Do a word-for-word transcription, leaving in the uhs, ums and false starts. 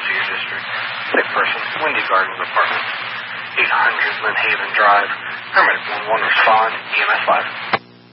to your district. Sick person, Windy Gardens Apartments, eight hundred Lynn Haven Drive. Paramedic one one respond, E M S five.